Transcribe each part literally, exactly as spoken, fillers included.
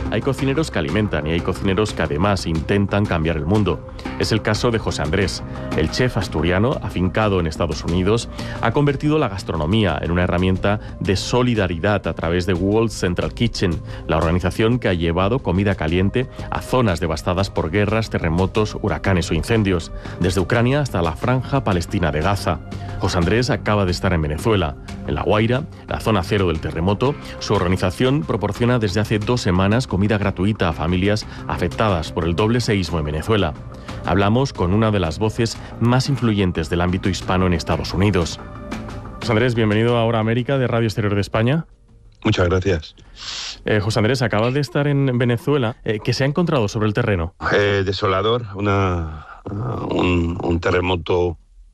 Hay cocineros que alimentan y hay cocineros que además intentan cambiar el mundo. Es el caso de José Andrés. El chef asturiano, afincado en Estados Unidos, ha convertido la gastronomía en una herramienta de solidaridad a través de World Central Kitchen, la organización que ha llevado comida caliente a zonas devastadas por guerras, terremotos, huracanes o incendios, desde Ucrania hasta la franja palestina de Gaza. José Andrés acaba de estar en Venezuela. En La Guaira, la zona cero del terremoto, su organización proporciona desde hace dos semanas comida gratuita a familias afectadas por el doble seísmo en Venezuela. Hablamos con una de las voces más influyentes del ámbito hispano en Estados Unidos. José Andrés, bienvenido a Hora América de Radio Exterior de España. Muchas gracias. Eh, José Andrés, acaba de estar en Venezuela. Eh, ¿Qué se ha encontrado sobre el terreno? Eh, desolador, una, un, un terremoto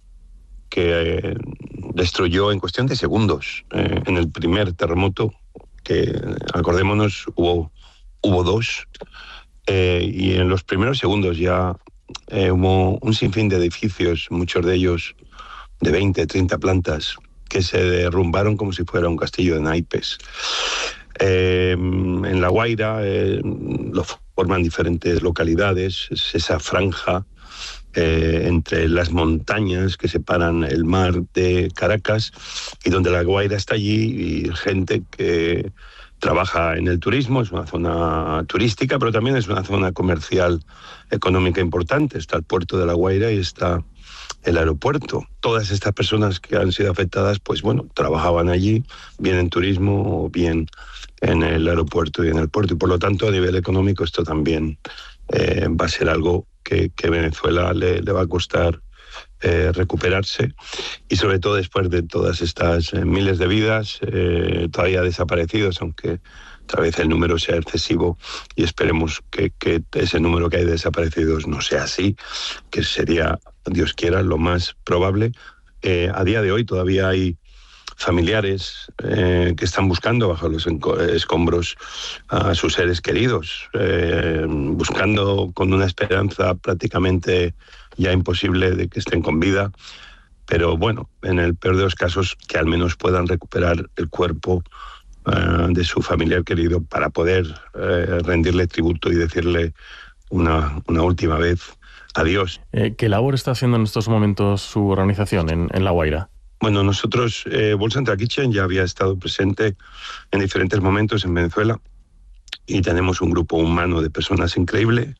que eh, destruyó en cuestión de segundos. Eh, en el primer terremoto, que acordémonos, hubo, hubo dos, eh, y en los primeros segundos ya eh, hubo un sinfín de edificios, muchos de ellos de veinte, treinta plantas, que se derrumbaron como si fuera un castillo de naipes. Eh, en La Guaira eh, lo forman diferentes localidades, es esa franja eh, entre las montañas que separan el mar de Caracas y donde La Guaira está allí, y gente que trabaja en el turismo. Es una zona turística, pero también es una zona comercial económica importante. Está el puerto de La Guaira y está el aeropuerto. Todas estas personas que han sido afectadas, pues bueno, trabajaban allí, bien en turismo o bien en el aeropuerto y en el puerto. Y por lo tanto, a nivel económico, esto también eh, va a ser algo que, que Venezuela le, le va a costar eh, recuperarse. Y sobre todo después de todas estas eh, miles de vidas eh, todavía desaparecidos, aunque tal vez el número sea excesivo, y esperemos que, que ese número que hay de desaparecidos no sea así, que sería, Dios quiera, lo más probable. Eh, a día de hoy todavía hay familiares eh, que están buscando bajo los escombros a sus seres queridos, eh, buscando con una esperanza prácticamente ya imposible de que estén con vida, pero bueno, en el peor de los casos, que al menos puedan recuperar el cuerpo uh, de su familiar querido para poder uh, rendirle tributo y decirle una, una última vez adiós. Eh, ¿Qué labor está haciendo en estos momentos su organización en, en La Guaira? Bueno, nosotros, eh, World Central Kitchen ya había estado presente en diferentes momentos en Venezuela y tenemos un grupo humano de personas increíble.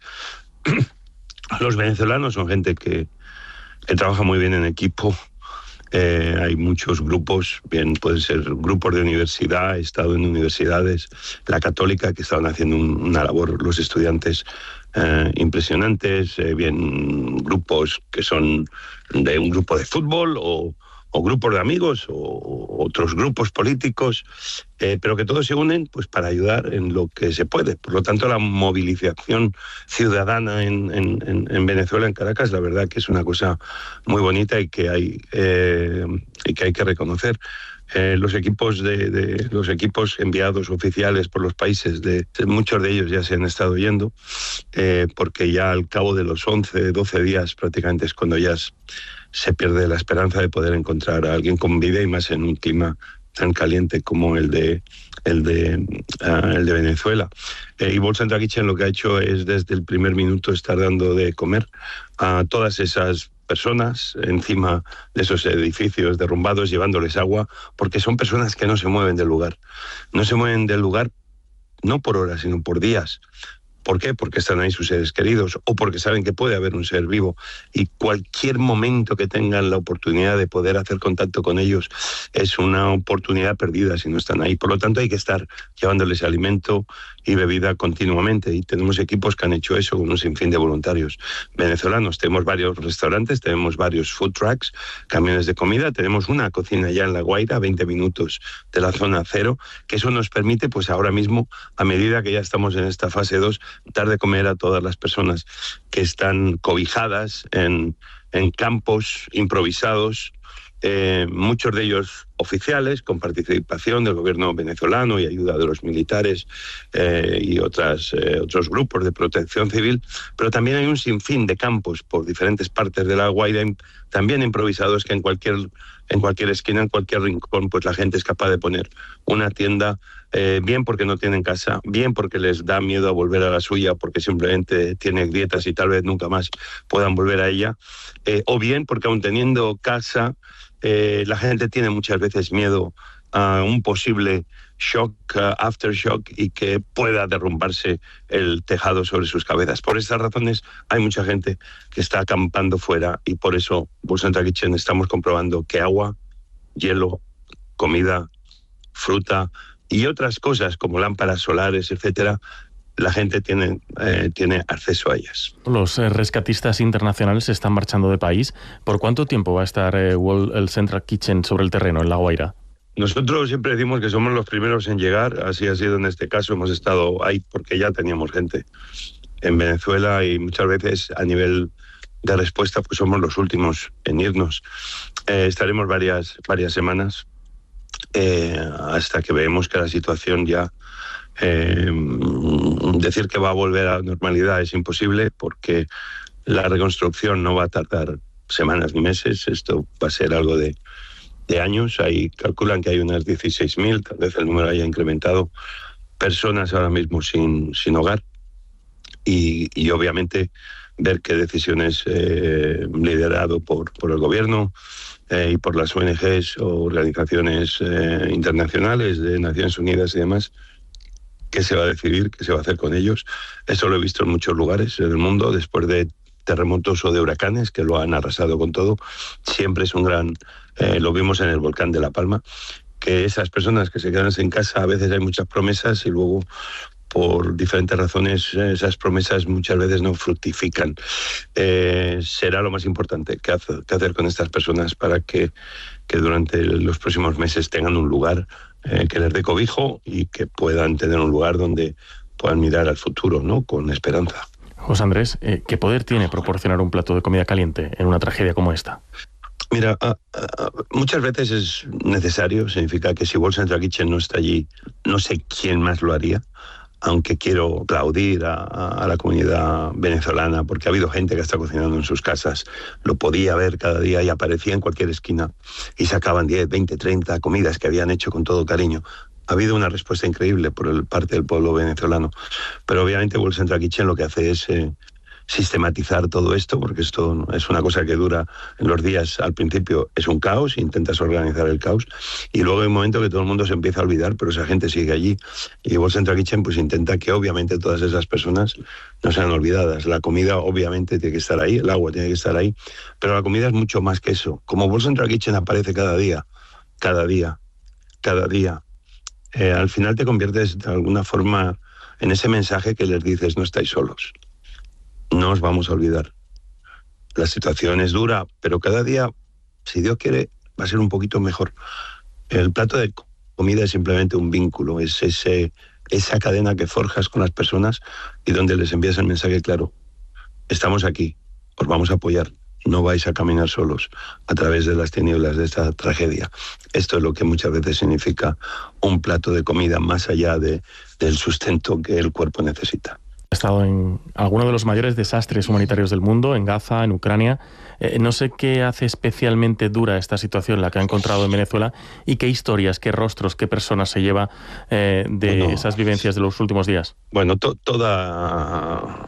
Los venezolanos son gente que, que trabaja muy bien en equipo. Eh, hay muchos grupos, bien pueden ser grupos de universidad, he estado en universidades, la católica, que estaban haciendo un, una labor los estudiantes eh, impresionantes, eh, bien grupos que son de un grupo de fútbol o, o grupos de amigos o otros grupos políticos, eh, pero que todos se unen pues para ayudar en lo que se puede. Por lo tanto, la movilización ciudadana en, en, en Venezuela, en Caracas, la verdad que es una cosa muy bonita y que hay, eh, y que, hay que reconocer. Eh, los equipos de, de los equipos enviados oficiales por los países, de, de muchos de ellos ya se han estado yendo, eh, porque ya al cabo de los once, doce días prácticamente es cuando ya se pierde la esperanza de poder encontrar a alguien con vida, y más en un clima tan caliente como el de el de uh, el de Venezuela. Eh, y World Central Kitchen lo que ha hecho es desde el primer minuto estar dando de comer a todas esas personas encima de esos edificios derrumbados, llevándoles agua, porque son personas que no se mueven del lugar. No se mueven del lugar no por horas, sino por días. ¿Por qué? Porque están ahí sus seres queridos o porque saben que puede haber un ser vivo, y cualquier momento que tengan la oportunidad de poder hacer contacto con ellos es una oportunidad perdida si no están ahí. Por lo tanto, hay que estar llevándoles alimento y bebida continuamente, y tenemos equipos que han hecho eso con un sinfín de voluntarios venezolanos. Tenemos varios restaurantes, tenemos varios food trucks, camiones de comida, tenemos una cocina ya en La Guaira, veinte minutos de la zona cero, que eso nos permite, pues ahora mismo, a medida que ya estamos en esta fase dos, dar de comer a todas las personas que están cobijadas en, en campos improvisados, eh, muchos de ellos oficiales, con participación del gobierno venezolano y ayuda de los militares eh, y otras, eh, otros grupos de protección civil, pero también hay un sinfín de campos por diferentes partes de La Guaira, también improvisados, que en cualquier, en cualquier esquina, en cualquier rincón, pues la gente es capaz de poner una tienda, eh, bien porque no tienen casa, bien porque les da miedo a volver a la suya, porque simplemente tiene grietas y tal vez nunca más puedan volver a ella, eh, o bien porque aun teniendo casa, Eh, la gente tiene muchas veces miedo a un posible shock, uh, aftershock, y que pueda derrumbarse el tejado sobre sus cabezas. Por estas razones hay mucha gente que está acampando fuera, y por eso World Central Kitchen estamos comprobando que agua, hielo, comida, fruta y otras cosas como lámparas solares, etcétera, la gente tiene, eh, tiene acceso a ellas. Los eh, rescatistas internacionales se están marchando de país. ¿Por cuánto tiempo va a estar eh, World, el Central Kitchen sobre el terreno en La Guaira? Nosotros siempre decimos que somos los primeros en llegar, así ha sido en este caso. Hemos estado ahí porque ya teníamos gente en Venezuela, y muchas veces a nivel de respuesta pues somos los últimos en irnos. Eh, estaremos varias, varias semanas eh, hasta que veamos que la situación ya... Eh, decir que va a volver a la normalidad es imposible, porque la reconstrucción no va a tardar semanas ni meses. Esto va a ser algo de, de años. Ahí calculan que hay unas dieciséis mil, tal vez el número haya incrementado, personas ahora mismo sin, sin hogar, y, y obviamente ver qué decisiones eh, liderado por, por el gobierno eh, y por las O N Ges o organizaciones eh, internacionales de Naciones Unidas y demás, qué se va a decidir, qué se va a hacer con ellos. Eso lo he visto en muchos lugares en el mundo, después de terremotos o de huracanes que lo han arrasado con todo. Siempre es un gran... Eh, lo vimos en el volcán de La Palma, que esas personas que se quedan en casa, a veces hay muchas promesas y luego, por diferentes razones, esas promesas muchas veces no fructifican. Eh, será lo más importante que hacer, que hacer con estas personas para que, que durante los próximos meses tengan un lugar eh, que les dé cobijo, y que puedan tener un lugar donde puedan mirar al futuro, ¿no?, con esperanza. José Andrés, eh, ¿qué poder tiene proporcionar un plato de comida caliente en una tragedia como esta? Mira, uh, uh, muchas veces es necesario, significa que si World Central Kitchen no está allí, no sé quién más lo haría, aunque quiero aplaudir a, a la comunidad venezolana, porque ha habido gente que está cocinando en sus casas, lo podía ver cada día y aparecía en cualquier esquina, y sacaban diez, veinte, treinta comidas que habían hecho con todo cariño. Ha habido una respuesta increíble por el, parte del pueblo venezolano, pero obviamente World Central Kitchen lo que hace es eh, sistematizar todo esto, porque esto es una cosa que dura en los días. Al principio es un caos, intentas organizar el caos, y luego hay un momento que todo el mundo se empieza a olvidar, pero esa gente sigue allí, y World Central Kitchen pues intenta que obviamente todas esas personas no sean olvidadas. La comida obviamente tiene que estar ahí, el agua tiene que estar ahí, pero la comida es mucho más que eso. Como World Central Kitchen aparece cada día, cada día, cada día, eh, al final te conviertes de alguna forma en ese mensaje que les dices: no estáis solos, no os vamos a olvidar. La situación es dura, pero cada día, si Dios quiere, va a ser un poquito mejor. El plato de comida es simplemente un vínculo, es ese, esa cadena que forjas con las personas y donde les envías el mensaje claro: estamos aquí, os vamos a apoyar, no vais a caminar solos a través de las tinieblas de esta tragedia. Esto es lo que muchas veces significa un plato de comida, más allá de, del sustento que el cuerpo necesita. Ha estado en alguno de los mayores desastres humanitarios del mundo, en Gaza, en Ucrania. Eh, no sé qué hace especialmente dura esta situación, la que ha encontrado en Venezuela, y qué historias, qué rostros, qué personas se lleva eh, de bueno, esas vivencias de los últimos días. Bueno, to, toda,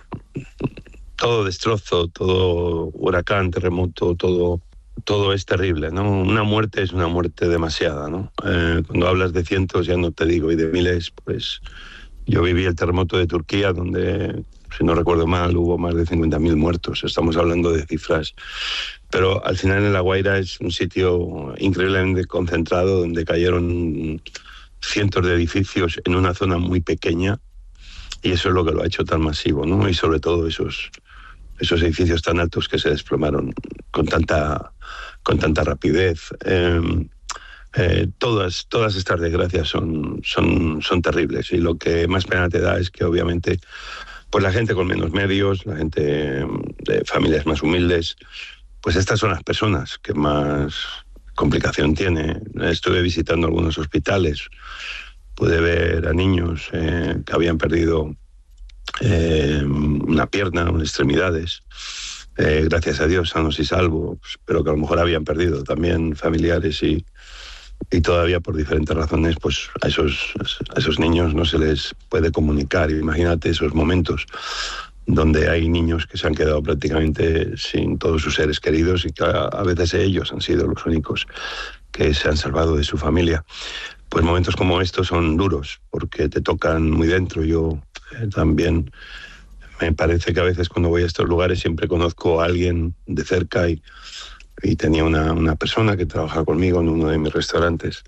todo destrozo, todo huracán, terremoto, todo, todo es terrible, ¿no? Una muerte es una muerte demasiada, ¿no? Eh, cuando hablas de cientos, ya no te digo, y de miles, pues... Yo viví el terremoto de Turquía, donde, si no recuerdo mal, hubo más de cincuenta mil muertos. Estamos hablando de cifras. Pero al final en La Guaira es un sitio increíblemente concentrado, donde cayeron cientos de edificios en una zona muy pequeña, y eso es lo que lo ha hecho tan masivo, ¿no? Y sobre todo esos, esos edificios tan altos que se desplomaron con tanta, con tanta rapidez. Eh, Eh, todas, todas estas desgracias son, son, son terribles, y lo que más pena te da es que obviamente pues la gente con menos medios, la gente de familias más humildes, pues estas son las personas que más, complicación tiene. Estuve visitando algunos hospitales, pude ver a niños eh, que habían perdido eh, una pierna, unas extremidades, eh, gracias a Dios, sanos y salvos, pero que a lo mejor habían perdido también familiares y, y todavía por diferentes razones, pues a esos, a esos niños no se les puede comunicar. Imagínate esos momentos donde hay niños que se han quedado prácticamente sin todos sus seres queridos y que a, a veces ellos han sido los únicos que se han salvado de su familia. Pues momentos como estos son duros porque te tocan muy dentro. Yo eh, también me parece que a veces cuando voy a estos lugares siempre conozco a alguien de cerca y, y tenía una, una persona que trabajaba conmigo en uno de mis restaurantes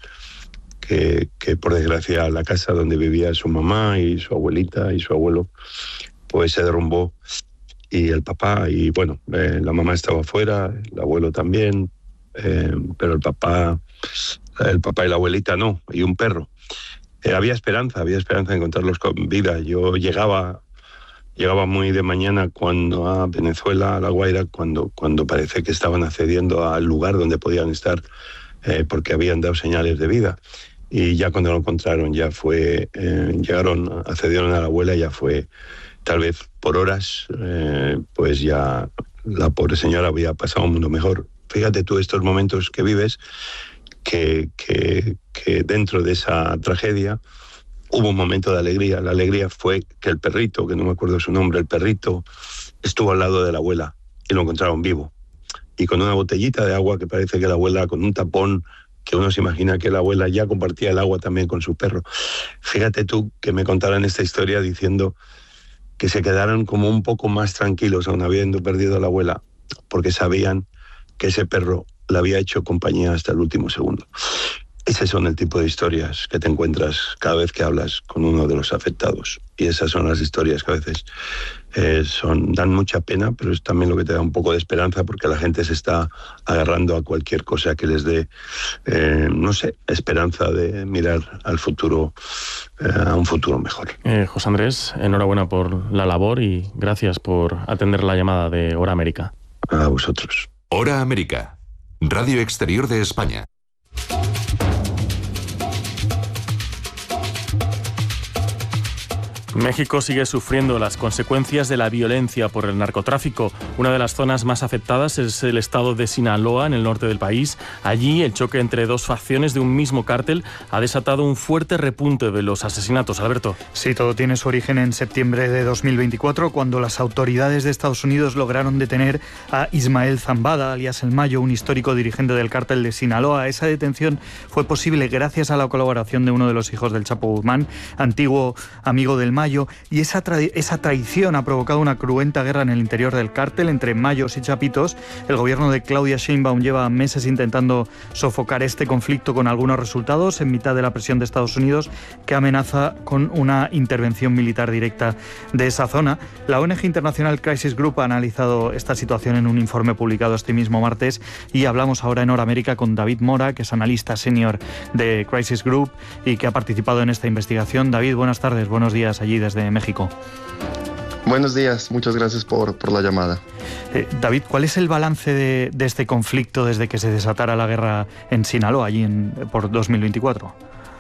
que, que por desgracia la casa donde vivía su mamá y su abuelita y su abuelo pues se derrumbó y el papá y bueno, eh, la mamá estaba afuera, el abuelo también, eh, pero el papá, el papá y la abuelita no, y un perro. Eh, había esperanza, había esperanza de encontrarlos con vida. Yo llegaba, llegaba muy de mañana cuando a Venezuela, a La Guaira, cuando, cuando parece que estaban accediendo al lugar donde podían estar eh, porque habían dado señales de vida. Y ya cuando lo encontraron ya fue, eh, llegaron, accedieron a la abuela, ya fue tal vez por horas, eh, pues ya la pobre señora había pasado a un mundo mejor. Fíjate tú estos momentos que vives, que, que, que dentro de esa tragedia hubo un momento de alegría. La alegría fue que el perrito, que no me acuerdo su nombre, el perrito estuvo al lado de la abuela y lo encontraron vivo. Y con una botellita de agua que parece que la abuela, con un tapón, que uno se imagina que la abuela ya compartía el agua también con su perro. Fíjate tú que me contaran esta historia diciendo que se quedaron como un poco más tranquilos aún habiendo perdido a la abuela, porque sabían que ese perro le había hecho compañía hasta el último segundo. Ese son el tipo de historias que te encuentras cada vez que hablas con uno de los afectados. Y esas son las historias que a veces eh, son, dan mucha pena, pero es también lo que te da un poco de esperanza, porque la gente se está agarrando a cualquier cosa que les dé, eh, no sé, esperanza de mirar al futuro, eh, a un futuro mejor. Eh, José Andrés, enhorabuena por la labor y gracias por atender la llamada de Hora América. A vosotros. Hora América, Radio Exterior de España. México sigue sufriendo las consecuencias de la violencia por el narcotráfico. Una de las zonas más afectadas es el estado de Sinaloa, en el norte del país. Allí, el choque entre dos facciones de un mismo cártel ha desatado un fuerte repunte de los asesinatos. Alberto. Sí, todo tiene su origen en septiembre de dos mil veinticuatro, cuando las autoridades de Estados Unidos lograron detener a Ismael Zambada, alias El Mayo, un histórico dirigente del cártel de Sinaloa. Esa detención fue posible gracias a la colaboración de uno de los hijos del Chapo Guzmán, antiguo amigo del Mayo, y esa, tra- esa traición ha provocado una cruenta guerra en el interior del cártel entre Mayos y Chapitos. El gobierno de Claudia Sheinbaum lleva meses intentando sofocar este conflicto con algunos resultados en mitad de la presión de Estados Unidos, que amenaza con una intervención militar directa de esa zona. La O N G internacional Crisis Group ha analizado esta situación en un informe publicado este mismo martes y hablamos ahora en Hora América con David Mora, que es analista senior de Crisis Group y que ha participado en esta investigación. David, buenas tardes, buenos días allí desde México. Buenos días, muchas gracias por, por la llamada. Eh, David, ¿cuál es el balance de, de este conflicto desde que se desatara la guerra en Sinaloa, allí en, por dos mil veinticuatro?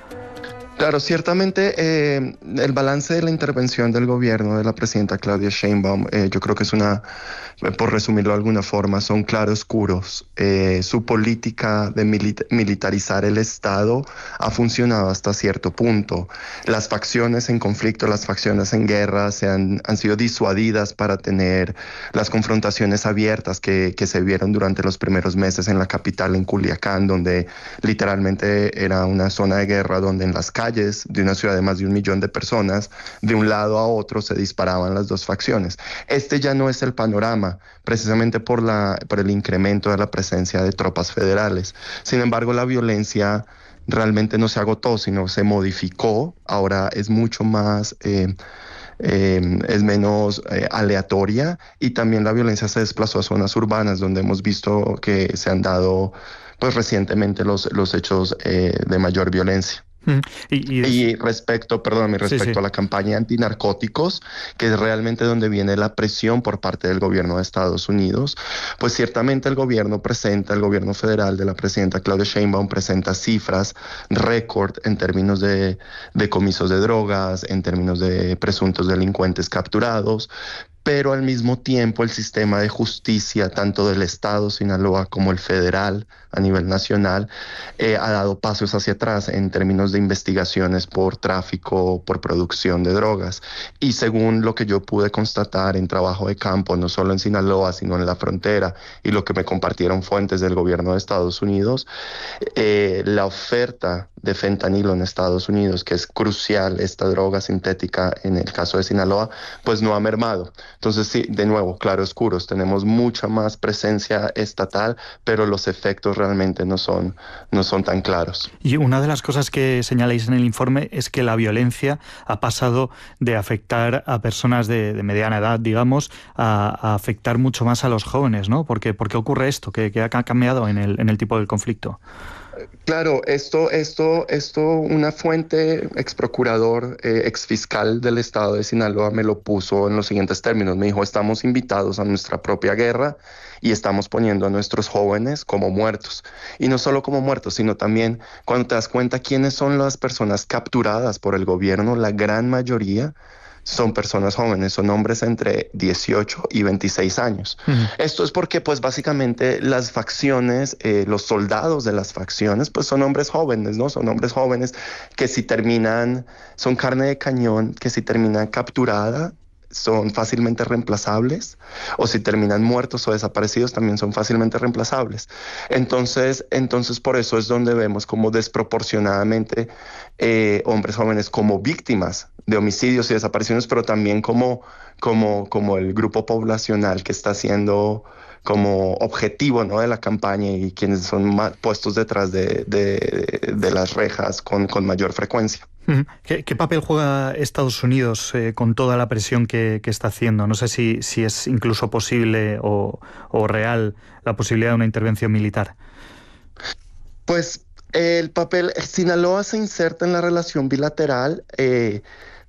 Claro, ciertamente eh, el balance de la intervención del gobierno de la presidenta Claudia Sheinbaum, eh, yo creo que es una, por resumirlo de alguna forma, son claroscuros. Eh, su política de milita- militarizar el Estado ha funcionado hasta cierto punto. Las facciones en conflicto, las facciones en guerra se han, han sido disuadidas para tener las confrontaciones abiertas que, que se vieron durante los primeros meses en la capital, en Culiacán, donde literalmente era una zona de guerra donde en las calles de una ciudad de más de un millón de personas, de un lado a otro se disparaban las dos facciones. Este ya no es el panorama, precisamente por, la, por el incremento de la presencia de tropas federales. Sin embargo, la violencia realmente no se agotó, sino se modificó. Ahora es mucho más... Eh, Eh, es menos eh, aleatoria, y también la violencia se desplazó a zonas urbanas donde hemos visto que se han dado pues recientemente los, los hechos eh, de mayor violencia. Y, y, y respecto, perdón, respecto sí, sí. a la campaña antinarcóticos, que es realmente donde viene la presión por parte del gobierno de Estados Unidos, pues ciertamente el gobierno presenta, el gobierno federal de la presidenta Claudia Sheinbaum presenta cifras récord en términos de decomisos de drogas, en términos de presuntos delincuentes capturados, pero al mismo tiempo el sistema de justicia, tanto del Estado Sinaloa como el federal a nivel nacional, eh, ha dado pasos hacia atrás en términos de investigaciones por tráfico, por producción de drogas. Y según lo que yo pude constatar en trabajo de campo, no solo en Sinaloa, sino en la frontera, y lo que me compartieron fuentes del gobierno de Estados Unidos, eh, la oferta de fentanilo en Estados Unidos, que es crucial, esta droga sintética en el caso de Sinaloa, pues no ha mermado. Entonces sí, de nuevo, claroscuros, tenemos mucha más presencia estatal, pero los efectos realmente no son, no son tan claros. Y una de las cosas que señaláis en el informe es que la violencia ha pasado de afectar a personas de, de mediana edad, digamos, a, a afectar mucho más a los jóvenes, ¿no? ¿Por qué, ¿Por qué ocurre esto? ¿Qué, qué ha cambiado en el, en el tipo del conflicto? Claro, esto, esto, esto, una fuente ex procurador, eh, ex fiscal del estado de Sinaloa me lo puso en los siguientes términos. Me dijo, estamos invitados a nuestra propia guerra y estamos poniendo a nuestros jóvenes como muertos. Y no solo como muertos, sino también cuando te das cuenta quiénes son las personas capturadas por el gobierno, la gran mayoría son personas jóvenes, son hombres entre dieciocho y veintiséis años. Uh-huh. Esto es porque, pues, básicamente las facciones, eh, los soldados de las facciones, pues son hombres jóvenes, ¿no? Son hombres jóvenes que si terminan, son carne de cañón, que si terminan capturada, son fácilmente reemplazables, o si terminan muertos o desaparecidos también son fácilmente reemplazables. Entonces, entonces por eso es donde vemos como desproporcionadamente eh, hombres jóvenes como víctimas de homicidios y desapariciones, pero también como, como, como el grupo poblacional que está siendo como objetivo, ¿no?, de la campaña y quienes son más puestos detrás de, de, de las rejas con, con mayor frecuencia. ¿Qué, qué papel juega Estados Unidos eh, con toda la presión que, que está haciendo? No sé si, si es incluso posible o, o real la posibilidad de una intervención militar. Pues el papel, Sinaloa se inserta en la relación bilateral eh,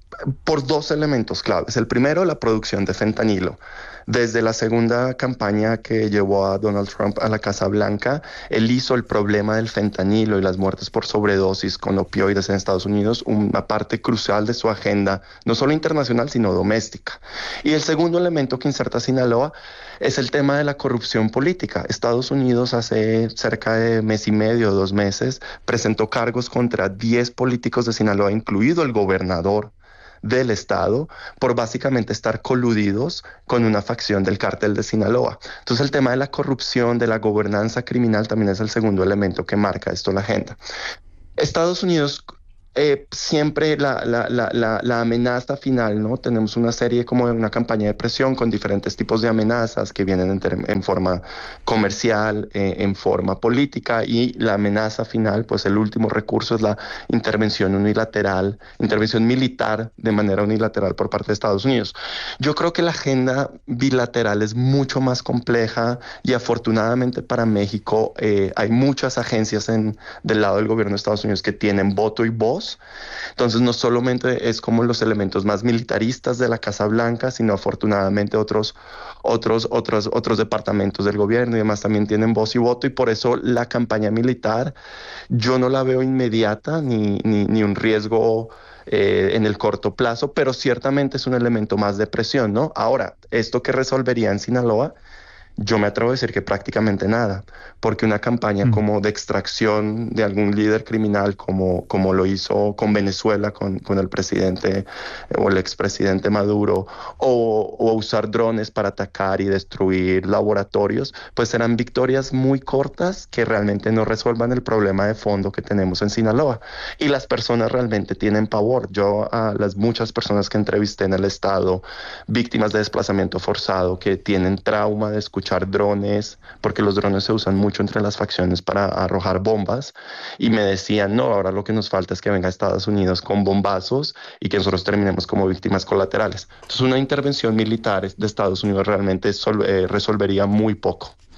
por dos elementos claves. El primero, la producción de fentanilo. Desde la segunda campaña que llevó a Donald Trump a la Casa Blanca, él hizo el problema del fentanilo y las muertes por sobredosis con opioides en Estados Unidos una parte crucial de su agenda, no solo internacional, sino doméstica. Y el segundo elemento que inserta Sinaloa es el tema de la corrupción política. Estados Unidos hace cerca de mes y medio, dos meses, presentó cargos contra diez políticos de Sinaloa, incluido el gobernador del estado, por básicamente estar coludidos con una facción del cártel de Sinaloa. Entonces el tema de la corrupción, de la gobernanza criminal también es el segundo elemento que marca esto la agenda. Estados Unidos eh, siempre la, la, la, la, la amenaza final, ¿no? Tenemos una serie como de una campaña de presión con diferentes tipos de amenazas que vienen en, en forma comercial, eh, en forma política, y la amenaza final, pues el último recurso es la intervención unilateral, intervención militar de manera unilateral por parte de Estados Unidos. Yo creo que la agenda bilateral es mucho más compleja y afortunadamente para México eh, hay muchas agencias en, del lado del gobierno de Estados Unidos que tienen voto y voz. Entonces no solamente es como los elementos más militaristas de la Casa Blanca, sino afortunadamente otros, otros, otros, otros departamentos del gobierno y demás también tienen voz y voto, y por eso la campaña militar yo no la veo inmediata ni, ni, ni un riesgo eh, en el corto plazo, pero ciertamente es un elemento más de presión, ¿no? Ahora, ¿esto qué resolvería en Sinaloa? Yo me atrevo a decir que prácticamente nada, porque una campaña mm. como de extracción de algún líder criminal, como, como lo hizo con Venezuela, con, con el presidente o el expresidente Maduro, o, o usar drones para atacar y destruir laboratorios, pues serán victorias muy cortas que realmente no resuelvan el problema de fondo que tenemos en Sinaloa. Y las personas realmente tienen pavor. Yo a las muchas personas que entrevisté en el estado, víctimas de desplazamiento forzado, que tienen trauma de escuchar drones, porque los drones se usan mucho entre las facciones para arrojar bombas, y me decían, no, ahora lo que nos falta es que venga a Estados Unidos con bombazos y que nosotros terminemos como víctimas colaterales. Entonces una intervención militar de Estados Unidos realmente sol, eh, resolvería muy poco.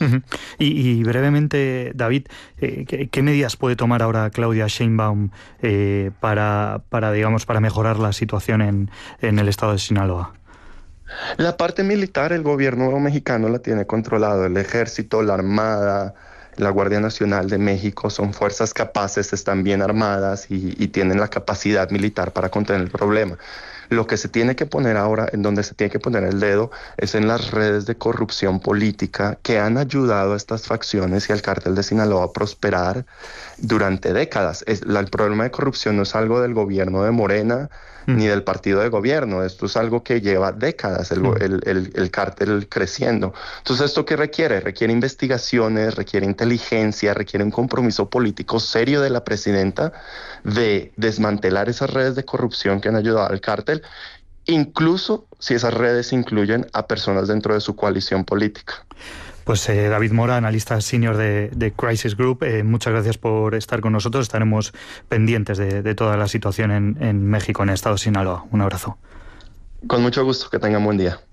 Uh-huh. Y, y brevemente, David, eh, ¿qué, ¿qué medidas puede tomar ahora Claudia Sheinbaum eh, para, para, digamos, para mejorar la situación en, en el estado de Sinaloa? La parte militar, el gobierno mexicano la tiene controlado. El ejército, la armada, la Guardia Nacional de México son fuerzas capaces, están bien armadas y, y tienen la capacidad militar para contener el problema. Lo que se tiene que poner ahora, en donde se tiene que poner el dedo, es en las redes de corrupción política que han ayudado a estas facciones y al cártel de Sinaloa a prosperar durante décadas. Es, la, el problema de corrupción no es algo del gobierno de Morena mm. ni del partido de gobierno. Esto es algo que lleva décadas, el, mm. el, el, el cártel creciendo. Entonces, ¿esto qué requiere? Requiere investigaciones, requiere inteligencia, requiere un compromiso político serio de la presidenta de desmantelar esas redes de corrupción que han ayudado al cártel, incluso si esas redes incluyen a personas dentro de su coalición política. Pues eh, David Mora, analista senior de, de Crisis Group, eh, muchas gracias por estar con nosotros. Estaremos pendientes de, de toda la situación en, en México, en el estado de Sinaloa. Un abrazo. Con mucho gusto, que tengan buen día.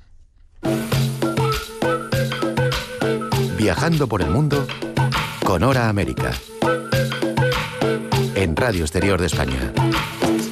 Viajando por el mundo con Hora América. En Radio Exterior de España.